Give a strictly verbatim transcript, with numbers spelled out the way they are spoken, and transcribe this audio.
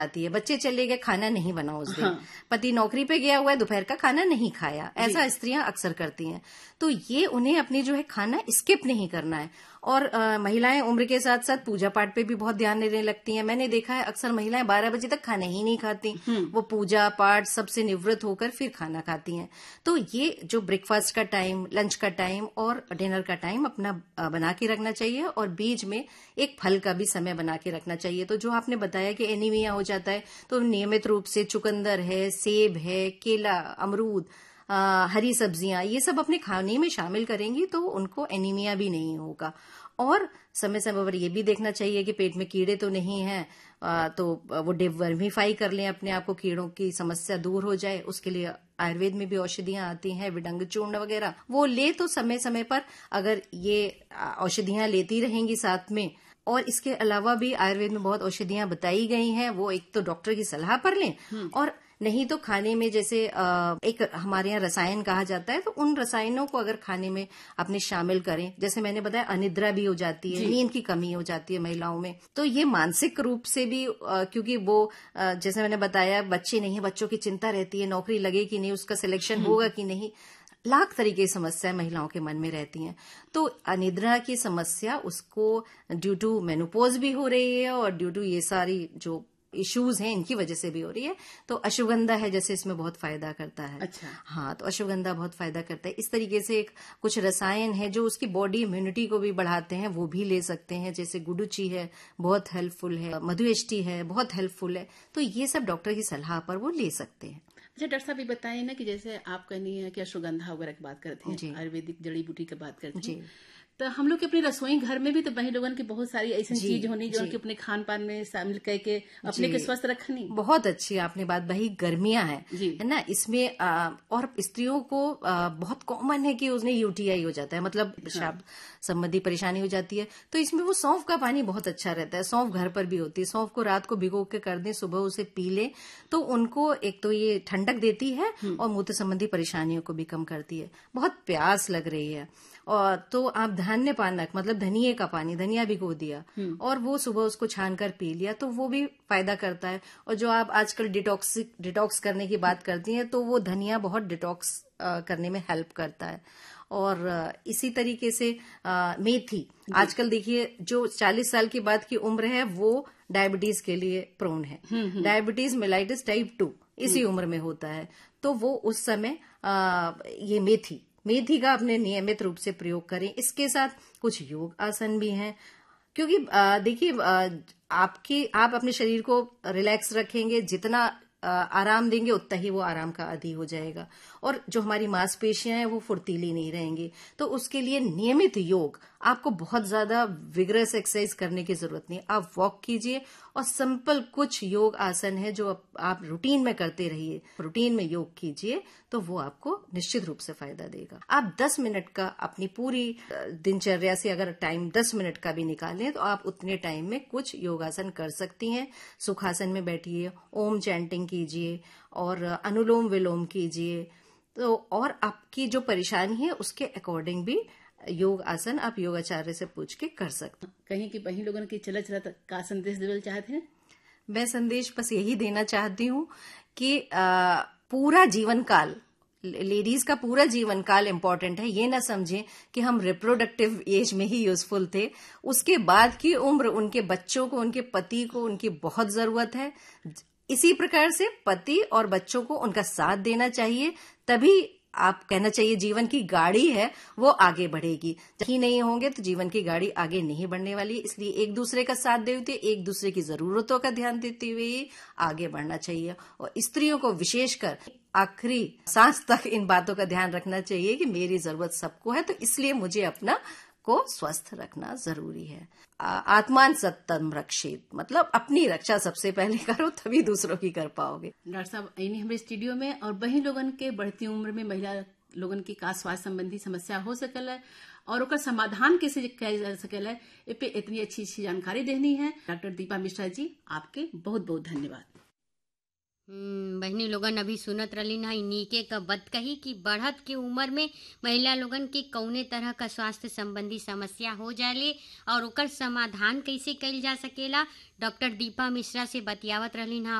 आती है, बच्चे चले गए, खाना नहीं बना उस दिन, हाँ। पति नौकरी पे गया हुआ है, दोपहर का खाना नहीं खाया, ऐसा स्त्रियां अक्सर करती हैं। तो ये उन्हें अपनी जो है खाना स्किप नहीं करना है। और आ, महिलाएं उम्र के साथ साथ पूजा पाठ पे भी बहुत ध्यान देने लगती हैं। मैंने देखा है अक्सर महिलाएं बारह बजे तक खाना ही नहीं खाती, वो पूजा पाठ सबसे निवृत्त होकर फिर खाना खाती हैं। तो ये जो ब्रेकफास्ट का टाइम, लंच का टाइम और डिनर का टाइम अपना बना के रखना चाहिए, और बीच में एक फल का भी समय बना के रखना चाहिए। तो जो आपने बताया कि एनीमिया हो जाता है, तो नियमित रूप से चुकंदर है, सेब है, केला, अमरूद, आ, हरी सब्जियां, ये सब अपने खाने में शामिल करेंगी तो उनको एनीमिया भी नहीं होगा। और समय समय पर ये भी देखना चाहिए कि पेट में कीड़े तो नहीं हैं, तो वो डिवर्मिफाई कर लें अपने आप को, कीड़ों की समस्या दूर हो जाए। उसके लिए आयुर्वेद में भी औषधियां आती हैं, विडंग चूर्ण वगैरह, वो ले तो समय समय पर अगर ये औषधियां लेती रहेंगी साथ में। और इसके अलावा भी आयुर्वेद में बहुत औषधियां बताई गई हैं, वो एक तो डॉक्टर की सलाह पर लें, और नहीं तो खाने में जैसे एक हमारे यहाँ रसायन कहा जाता है, तो उन रसायनों को अगर खाने में अपने शामिल करें। जैसे मैंने बताया अनिद्रा भी हो जाती है, नींद की कमी हो जाती है महिलाओं में, तो ये मानसिक रूप से भी, क्योंकि वो जैसे मैंने बताया बच्चे नहीं है, बच्चों की चिंता रहती है, नौकरी लगे कि नहीं, उसका सिलेक्शन होगा कि नहीं, लाख तरीके की समस्याएं महिलाओं के मन में रहती हैं। तो अनिद्रा की समस्या उसको ड्यू टू मेनोपॉज भी हो रही है, और ड्यू टू ये सारी जो इश्यूज हैं इनकी वजह से भी हो रही है। तो अश्वगंधा है जैसे, इसमें बहुत फायदा करता है। अच्छा। हाँ, तो अश्वगंधा बहुत फायदा करता है। इस तरीके से एक कुछ रसायन है जो उसकी बॉडी इम्यूनिटी को भी बढ़ाते हैं, वो भी ले सकते हैं। जैसे गुडुचि है, बहुत हेल्पफुल है, मधुएष्टि है, बहुत हेल्पफुल है। तो ये सब डॉक्टर की सलाह पर वो ले सकते हैं। अच्छा डॉक्टर साहब, ये बताइए ना कि जैसे आप कहनी है कि अश्वगंधा वगैरह की बात करते हैं, आयुर्वेदिक जड़ी बूटी की बात करते हैं, तो हम लोग के अपने रसोई घर में भी तो वही लोगों की बहुत सारी ऐसी चीज होनी जो कि अपने खान पान में शामिल करके अपने के स्वस्थ रखनी। बहुत अच्छी आपने बात, वही गर्मियां हैं है ना, इसमें आ, और स्त्रियों को आ, बहुत कॉमन है कि उसने यूटीआई हो जाता है, मतलब पेशाब संबंधी परेशानी हो जाती है। तो इसमें वो सौंफ का पानी बहुत अच्छा रहता है। सौंफ घर पर भी होती है, सौंफ को रात को भिगो के कर दें, सुबह उसे पी ले, तो उनको एक तो ये ठंडक देती है और मूत्र संबंधी परेशानियों को भी कम करती है। बहुत प्यास लग रही है और तो आप धान्य पानक, मतलब धनिये का पानी, धनिया भिगो दिया और वो सुबह उसको छान कर पी लिया, तो वो भी फायदा करता है। और जो आप आजकल डिटॉक्स डिटॉक्स करने की बात करती हैं, तो वो धनिया बहुत डिटॉक्स करने में हेल्प करता है। और इसी तरीके से आ, मेथी, आजकल देखिए जो चालीस साल की बाद की उम्र है वो डायबिटीज के लिए प्रोन है। डायबिटीज मेलाइटिस टाइप टू इसी उम्र में होता है, तो वो उस समय आ, ये मेथी मेथी का अपने नियमित रूप से प्रयोग करें। इसके साथ कुछ योग आसन भी हैं, क्योंकि देखिए आपकी आप अपने शरीर को रिलैक्स रखेंगे, जितना आराम देंगे उतना ही वो आराम का आदी हो जाएगा, और जो हमारी मांसपेशियां हैं वो फुर्तीली नहीं रहेंगी। तो उसके लिए नियमित योग, आपको बहुत ज्यादा विगरस एक्सरसाइज करने की जरूरत नहीं, आप वॉक कीजिए और सिंपल कुछ योग आसन है जो आप रूटीन में करते रहिए, रूटीन में योग कीजिए, तो वो आपको निश्चित रूप से फायदा देगा। आप दस मिनट का अपनी पूरी दिनचर्या से अगर टाइम दस मिनट का भी निकालें, तो आप उतने टाइम में कुछ योगासन कर सकती हैं। सुखासन में बैठिए, ओम चैंटिंग कीजिए और अनुलोम विलोम कीजिए, तो और आपकी जो परेशानी है उसके अकॉर्डिंग भी योग आसन आप योगाचार्य से पूछ के कर सकते हैं। कहीं की वही लोगों की चलत चलत का संदेश देना चाहते हैं? मैं संदेश बस यही देना चाहती हूँ कि आ, पूरा जीवन काल, लेडीज का पूरा जीवन काल इम्पोर्टेंट है। ये ना समझें कि हम रिप्रोडक्टिव एज में ही यूजफुल थे, उसके बाद की उम्र उनके बच्चों को, उनके पति को उनकी बहुत जरूरत है। इसी प्रकार से पति और बच्चों को उनका साथ देना चाहिए, तभी आप कहना चाहिए जीवन की गाड़ी है वो आगे बढ़ेगी। ही नहीं होंगे तो जीवन की गाड़ी आगे नहीं बढ़ने वाली। इसलिए एक दूसरे का साथ देते, एक दूसरे की जरूरतों का ध्यान देते हुए ही आगे बढ़ना चाहिए। और स्त्रियों को विशेषकर आखिरी सांस तक इन बातों का ध्यान रखना चाहिए कि मेरी जरूरत सबको है, तो इसलिए मुझे अपना को स्वस्थ रखना जरूरी है। आत्मान सत्तम रक्षित, मतलब अपनी रक्षा सबसे पहले करो, तभी दूसरों की कर पाओगे। डॉक्टर साहब इन्हीं हमारे स्टूडियो में, और वही लोगन के बढ़ती उम्र में महिला लोगन की का स्वास्थ्य संबंधी समस्या हो सकल है और उसका समाधान कैसे किया जा सकल है, इस पे इतनी अच्छी अच्छी जानकारी देनी है। डॉक्टर दीपा मिश्रा जी, आपके बहुत बहुत धन्यवाद। बहनी लोगन अभी सुनत रही ना नीके का बत कही कि बढ़त के उम्र में महिला लोगन के कौने तरह का स्वास्थ्य संबंधी समस्या हो जाले और ओकर समाधान कैसे कइल जा सकेला। डॉक्टर दीपा मिश्रा से बतियावत रही ना